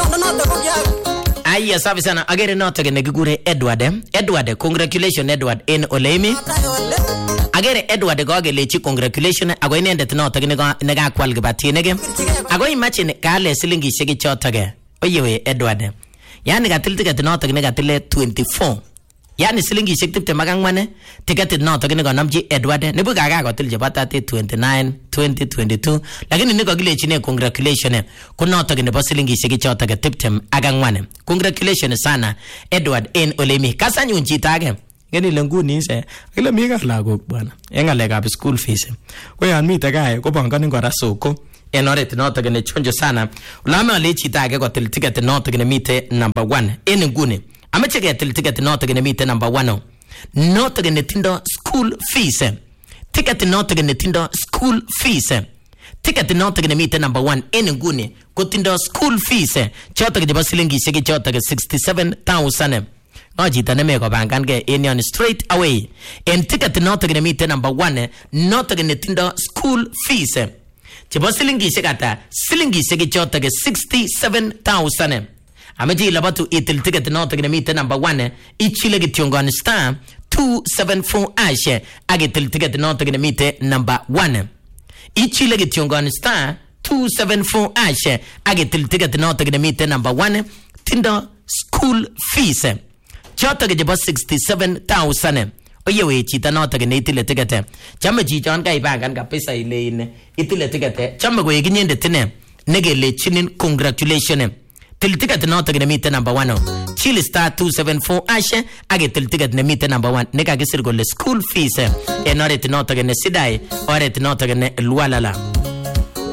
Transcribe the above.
Aya safi sana agere noto ke nekikure Edward congratulations Edward en Oleimi agere Edward ko agelechi congratulations ago inendet noto ne kakwal kibatinik ago imagine kale silingishek choto ke oyewe Edward yani katil ticket noto ne katile 24 yani silingishek 24 ticket noto ne kanamchi Edward nebu kakakotil chebo 29 2022 lakini niko kilechine congratulations ko noto nebo silingishek choto ke 24 congratulations sana Edward en Oleimi kasanyun chito age ngeni lenguni se ile mi ka lagok bwana en ngalekab school fees ko yan mite gae ko banganin kora soko en oret noto ne chonjo sana ulama ale chito age kotil ticket noto ne mite number 1 en nguni ameche ketil ticket noto ne mite number 1 noto ne tindo school fees ticket noto ne tindo school fees ticket noto ne mite number 1 en nguni ko tindo school fees choto chebo silingishek choto 67000 Ajita ne me ko bangan ke en yon straight away en ticket noto ne mite number 1 noto ne tindo school fees chebo silingishek ata silingishek choto 67000 ameji labatu itil ticket noto ne mite number 1 ichile kitiongon star 274 ashe agitil ticket noto ne mite number 1 ichile kitiongon star 274 ashe agitil ticket noto ne mite number 1 tindo school fees choto ke jebo 67000 oyewe chita noto ke itile ticket chame chichon kai bangan kabisa ile ine itile ticket chame ko yekinyende tine negelechinin congratulations til ticket noto ke mite number 1 chill star 274 ashe age til ticket ne mite number 1 ne kakisir kole school fees en oret noto ke ne sidai oret noto ke ne lualala